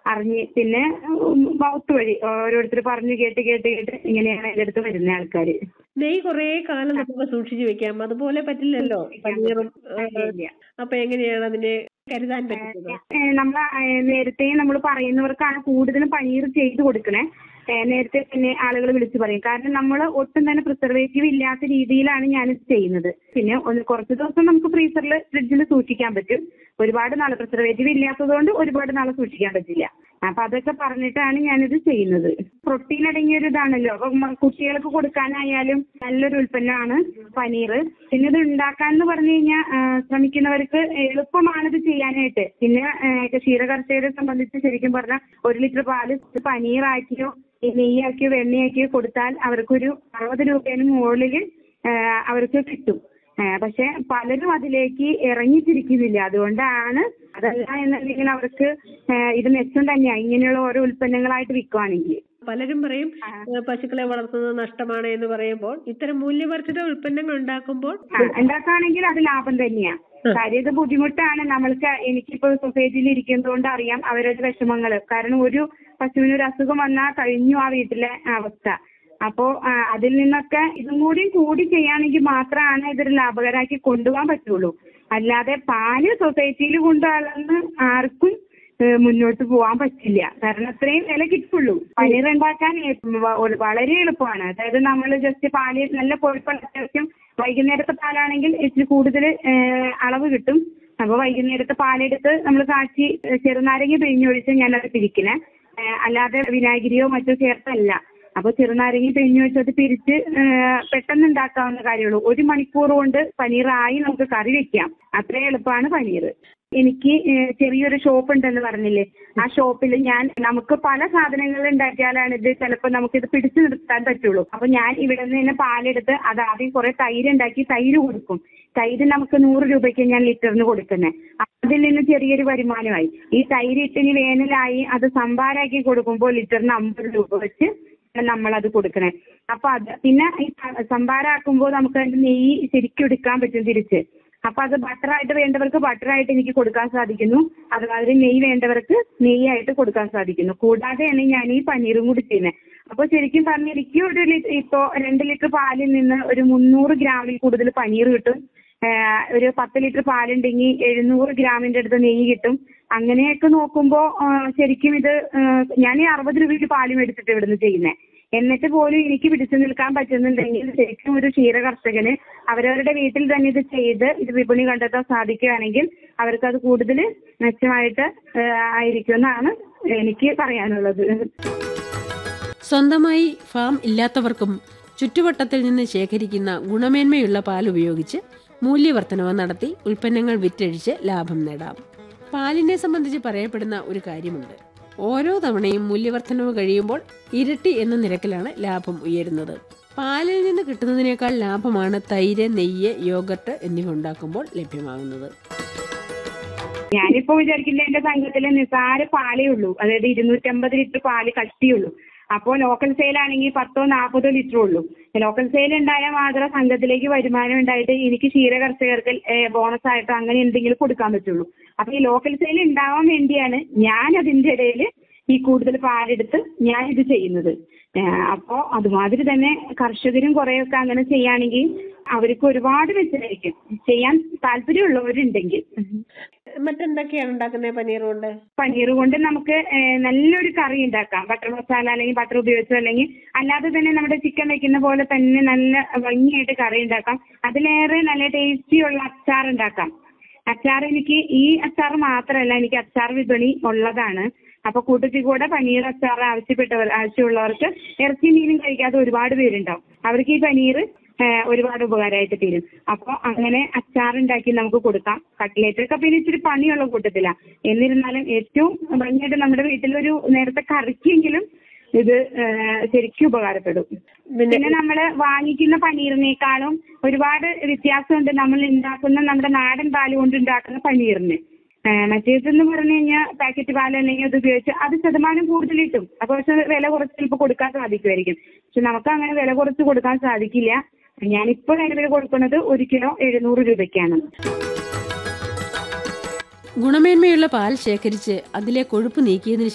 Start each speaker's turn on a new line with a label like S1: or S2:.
S1: അറിഞ്ഞ് പിന്നെ മൗത്ത് വഴി ഓരോരുത്തർ പറഞ്ഞു കേട്ട് കേട്ട് കേട്ട് ഇങ്ങനെയാണ് എൻ്റെ അടുത്ത് വരുന്ന ആൾക്കാര്.
S2: നെയ്യ് കുറേ കാലം നമുക്ക് സൂക്ഷിച്ചു വെക്കാം, അതുപോലെ പറ്റില്ലല്ലോ പനീറും. അപ്പൊ എങ്ങനെയാണ് അതിനെ കരുതാൻ പറ്റുന്നത്?
S1: നേരത്തെ നമ്മൾ പറയുന്നവർക്കാണ് കൂടുതലും പനീർ ചെയ്ത് കൊടുക്കണേ. നേരത്തെ തന്നെ ആളുകൾ വിളിച്ചു പറയും. കാരണം നമ്മൾ ഒട്ടും തന്നെ പ്രിസർവേറ്റീവ് ഇല്ലാത്ത രീതിയിലാണ് ഞാനിത് ചെയ്യുന്നത്. പിന്നെ കുറച്ച് ദിവസം നമുക്ക് ഫ്രീസറിൽ ഫ്രിഡ്ജിൽ സൂക്ഷിക്കാൻ പറ്റും. ഒരുപാട് നാൾ പ്രിസർവേറ്റീവ് ഇല്ലാത്തത് കൊണ്ട് ഒരുപാട് നാൾ സൂക്ഷിക്കാൻ പറ്റില്ല. അപ്പൊ അതൊക്കെ പറഞ്ഞിട്ടാണ് ഞാനിത് ചെയ്യുന്നത്. പ്രോട്ടീൻ അടങ്ങിയ ഒരു ഇതാണല്ലോ, അപ്പൊ കുട്ടികൾക്ക് കൊടുക്കാനായാലും നല്ലൊരു ഉൽപ്പന്നമാണ് പനീർ. പിന്നെ ഇത് ഉണ്ടാക്കാൻ എന്ന് പറഞ്ഞു കഴിഞ്ഞാൽ ശ്രമിക്കുന്നവർക്ക് എളുപ്പമാണിത് ചെയ്യാനായിട്ട്. പിന്നെ ക്ഷീരകർഷകരെ സംബന്ധിച്ച് ശരിക്കും പറഞ്ഞാൽ 1 ലിറ്റർ പാല് പനീറാക്കിയോ നെയ്യാക്കിയോ വെണ്ണയാക്കിയോ കൊടുത്താൽ അവർക്കൊരു 60 രൂപേന് മുകളിൽ അവർക്ക് കിട്ടും. പക്ഷെ പലരും അതിലേക്ക് ഇറങ്ങിത്തിരിക്കുന്നില്ല. അതുകൊണ്ടാണ്, അതല്ല എന്നുണ്ടെങ്കിൽ അവർക്ക് ഇത് മെച്ചം തന്നെയാണ് ഇങ്ങനെയുള്ള ഓരോ ഉൽപ്പന്നങ്ങളായിട്ട് വിൽക്കുവാണെങ്കിൽ.
S2: പലരും പറയും പശുക്കളെ വളർത്തുന്നത് നഷ്ടമാണ് എന്ന് പറയുമ്പോൾ ഇത്തരം മൂല്യവർദ്ധിത ഉൽപ്പന്നങ്ങൾ
S1: ഉണ്ടാക്കുകയാണെങ്കിൽ അത് ലാഭം തന്നെയാണ്. കാര്യം ഇത് ബുദ്ധിമുട്ടാണ്. എനിക്കിപ്പോ സൊസൈറ്റിയിൽ ഇരിക്കുന്നതുകൊണ്ട് അറിയാം അവരുടെ വിഷമങ്ങള്. കാരണം ഒരു പശുവിന് ഒരു അസുഖം വന്നാൽ കഴിഞ്ഞു ആ വീട്ടിലെ അവസ്ഥ. അപ്പോ അതിൽ നിന്നൊക്കെ ഇതും കൂടി ചെയ്യുകയാണെങ്കിൽ മാത്രമാണ് ഇതൊരു ലാഭകരമാക്കി കൊണ്ടുപോകാൻ പറ്റുള്ളൂ. അല്ലാതെ പാല് സൊസൈറ്റിയിൽ കൊണ്ടുവന്ന് ആർക്കും മുന്നോട്ട് പോകാൻ പറ്റില്ല. കാരണം അത്രയും വില കിട്ടുള്ളൂ. പനീർ ഉണ്ടാക്കാൻ വളരെ എളുപ്പമാണ്. അതായത് നമ്മൾ ജസ്റ്റ് പാല് നല്ല കൊഴുപ്പുള്ള, അത്യാവശ്യം വൈകുന്നേരത്തെ പാലാണെങ്കിൽ ഇച്ചിരി കൂടുതൽ അളവ് കിട്ടും. അപ്പൊ വൈകുന്നേരത്തെ പാലെടുത്ത് നമ്മൾ കാച്ചി ചെറുനാരങ്ങ പിഴിഞ്ഞൊഴിച്ച് ഞാനത് പിരിക്കണേ, അല്ലാതെ വിനാഗിരിയോ മറ്റോ ചേർത്തല്ല. അപ്പൊ ചെറുനാരങ്ങ പിഴിഞ്ഞൊഴിച്ചത് പിരിച്ച് പെട്ടെന്ന് ഉണ്ടാക്കാവുന്ന കാര്യമുള്ളൂ. 1 മണിക്കൂർ കൊണ്ട് പനീറായി നമുക്ക് കറി വെക്കാം. അത്രയും എളുപ്പമാണ് പനീർ. എനിക്ക് ചെറിയൊരു ഷോപ്പ് ഉണ്ടെന്ന് പറഞ്ഞില്ലേ, ആ ഷോപ്പിൽ നമുക്ക് പല സാധനങ്ങൾ ഉണ്ടാക്കിയാലാണ് ഇത് ചിലപ്പോൾ നമുക്കിത് പിടിച്ചു നിർത്താൻ പറ്റുള്ളൂ. അപ്പൊ ഞാൻ ഇവിടെ നിന്ന് തന്നെ പാലെടുത്ത് അത് ആദ്യം കുറെ തൈര് ഉണ്ടാക്കി തൈര് കൊടുക്കും. തൈര് നമുക്ക് 100 രൂപയ്ക്ക് ഞാൻ ലിറ്ററിന് കൊടുക്കുന്നത്. അതിൽ നിന്ന് ചെറിയൊരു വരുമാനമായി. ഈ തൈര് ഇട്ടിന് വേനലായി അത് സംഭാരാക്കി കൊടുക്കുമ്പോൾ ലിറ്ററിന് 50 രൂപ വെച്ച് നമ്മളത് കൊടുക്കണേ. അപ്പൊ അത് പിന്നെ ഈ സംഭാരാക്കുമ്പോൾ നമുക്ക് അതിന്റെ നെയ്യ് ശരിക്കും എടുക്കാൻ പറ്റും തിരിച്ച്. അപ്പൊ അത് ബട്ടറായിട്ട് വേണ്ടവർക്ക് ബട്ടറായിട്ട് എനിക്ക് കൊടുക്കാൻ സാധിക്കുന്നു. അതുമാതിരി നെയ്യ് വേണ്ടവർക്ക് നെയ്യായിട്ട് കൊടുക്കാൻ സാധിക്കുന്നു. കൂടാതെയാണ് ഞാൻ ഈ പനീറും കൂടി ചെയ്യുന്നത്. അപ്പൊ ശരിക്കും പറഞ്ഞാൽ എനിക്ക് ഇപ്പോ 2 ലിറ്റർ പാലിൽ നിന്ന് ഒരു 300 ഗ്രാമിൽ കൂടുതൽ പനീർ കിട്ടും. ഒരു 10 ലിറ്റർ പാലുണ്ടെങ്കിൽ 700 ഗ്രാമിന്റെ അടുത്ത് നെയ്യ് കിട്ടും. അങ്ങനെയൊക്കെ നോക്കുമ്പോ ശരിക്കും ഇത് ഞാൻ 60 രൂപയ്ക്ക് പാലും എടുത്തിട്ട് ഇവിടുന്ന് ചെയ്യുന്നത്. എന്നിട്ട് പോലും എനിക്ക് പിടിച്ചു നിൽക്കാൻ പറ്റുന്നുണ്ടെങ്കിൽ ശരിക്കും ഒരു ക്ഷീരകർഷകന് അവരവരുടെ വീട്ടിൽ തന്നെ ഇത് ചെയ്ത് ഇത് വിപണി കണ്ടെത്താൻ സാധിക്കുകയാണെങ്കിൽ അവർക്കത് കൂടുതൽ മെച്ചമായിട്ട് ആയിരിക്കുമെന്നാണ് എനിക്ക് പറയാനുള്ളത്.
S3: സ്വന്തമായി ഫാം ഇല്ലാത്തവർക്കും ചുറ്റുവട്ടത്തിൽ നിന്ന് ശേഖരിക്കുന്ന ഗുണമേന്മയുള്ള പാൽ ഉപയോഗിച്ച് മൂല്യവർദ്ധനവ് നടത്തി ഉൽപ്പന്നങ്ങൾ വിറ്റഴിച്ച് ലാഭം നേടാം. പാലിനെ സംബന്ധിച്ച് പറയപ്പെടുന്ന ഒരു കാര്യമുണ്ട്. ഓരോ തവണയും മൂല്യവർദ്ധനവ് കഴിയുമ്പോൾ ഇരട്ടി എന്ന നിരക്കിലാണ് ലാഭം ഉയരുന്നത്. പാലിൽ നിന്ന് കിട്ടുന്നതിനേക്കാൾ ലാഭമാണ് തൈര്, നെയ്യ്, യോഗർട്ട് എന്നിവ ഉണ്ടാക്കുമ്പോൾ ലഭ്യമാകുന്നത്.
S1: ഞാനിപ്പോ വിചാരിക്കില്ല എന്റെ സംഘത്തില് നിസാര പാലേ ഉള്ളൂ. അതായത് 250 ലിറ്റർ പാല് കട്ടിയുള്ളൂ. അപ്പോൾ ലോക്കൽ സെയിലാണെങ്കിൽ 10-40 ലിറ്റർ ഉള്ളൂ. ലോക്കൽ സെയിൽ ഉണ്ടായാൽ മാത്രം സംഘത്തിലേക്ക് വരുമാനം ഉണ്ടായിട്ട് എനിക്ക് ക്ഷീരകർഷകർക്ക് ബോണസ് ആയിട്ടോ അങ്ങനെ എന്തെങ്കിലും കൊടുക്കാൻ പറ്റുള്ളൂ. അപ്പൊ ഈ ലോക്കൽ സെയിൽ ഉണ്ടാവാൻ വേണ്ടിയാണ് ഞാൻ അതിന്റെ ഇടയിൽ ഈ കൂടുതൽ പാലെടുത്ത് ഞാൻ ഇത് ചെയ്യുന്നത്. അപ്പോ അതുമാതിരി തന്നെ കർഷകരും കുറെയൊക്കെ അങ്ങനെ ചെയ്യുകയാണെങ്കിൽ അവർക്ക് ഒരുപാട് മെച്ചമായിരിക്കും. ചെയ്യാൻ താല്പര്യമുള്ളവരുണ്ടെങ്കിൽ.
S2: മറ്റെന്തൊക്കെയാണ് ഉണ്ടാക്കുന്നത് പനീർ കൊണ്ട്?
S1: പനീർ കൊണ്ട് നമുക്ക് നല്ലൊരു കറി ഉണ്ടാക്കാം. ബട്ടർ മസാല അല്ലെങ്കിൽ ബട്ടർ ഉപയോഗിച്ചോ അല്ലെങ്കിൽ അല്ലാതെ തന്നെ നമ്മുടെ ചിക്കൻ വെക്കുന്ന പോലെ തന്നെ നല്ല ഭംഗിയായിട്ട് കറി ഉണ്ടാക്കാം. അതിലേറെ നല്ല ടേസ്റ്റിയുള്ള അച്ചാർ ഉണ്ടാക്കാം. അച്ചാർ എനിക്ക് ഈ അച്ചാർ മാത്രമല്ല, എനിക്ക് അച്ചാർ വിപണി ഉള്ളതാണ്. അപ്പൊ കൂട്ടത്തിൽ കൂടെ പനീർ അച്ചാർ ആവശ്യമുള്ളവർക്ക് ഇറച്ചി മീനും കഴിക്കാതെ ഒരുപാട് പേരുണ്ടാവും. അവർക്ക് ഈ പനീർ ഒരുപാട് ഉപകാരമായിട്ട് തീരും. അപ്പൊ അങ്ങനെ അച്ചാറുണ്ടാക്കി നമുക്ക് കൊടുക്കാം. കട്ട്ലേറ്റൊക്കെ പിന്നെ ഇച്ചിരി പണിയുള്ള കൂട്ടത്തില. എന്നിരുന്നാലും ഏറ്റവും ഭംഗിയായിട്ട് നമ്മുടെ വീട്ടിലൊരു നേരത്തെ കറിക്കെങ്കിലും ഇത് ശരിക്കും ഉപകാരപ്പെടും. പിന്നെ നമ്മൾ വാങ്ങിക്കുന്ന പനീറിനേക്കാളും ഒരുപാട് വ്യത്യാസമുണ്ട് നമ്മൾ ഉണ്ടാക്കുന്ന നമ്മുടെ നാടൻ പാല് കൊണ്ട് ഉണ്ടാക്കുന്ന പനീറിന്. മറ്റേതെന്ന് പറഞ്ഞു കഴിഞ്ഞാൽ പാക്കറ്റ് പാൽ അല്ലെങ്കിൽ അത് ഉപയോഗിച്ച് അത് ശതമാനം കൂടുതൽ കിട്ടും. അപ്പൊ പക്ഷെ വില കുറച്ച് ചിലപ്പോൾ കൊടുക്കാൻ സാധിക്കുമായിരിക്കും. പക്ഷെ നമുക്ക് അങ്ങനെ വില കുറച്ച് കൊടുക്കാൻ സാധിക്കില്ല. ഞാനിപ്പോൾ നിലവിൽ കൊടുക്കുന്നത് 1 കിലോ 700 രൂപയ്ക്കാണ്.
S3: ഗുണമേന്മയുള്ള പാൽ ശേഖരിച്ച് അതിലെ കൊഴുപ്പ് നീക്കിയതിന്